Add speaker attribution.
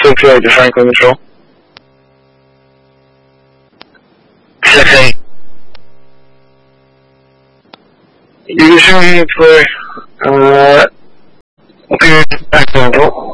Speaker 1: Sophia to Franklin Control.
Speaker 2: Okay.
Speaker 1: You can show me for, okay, Franklin Control.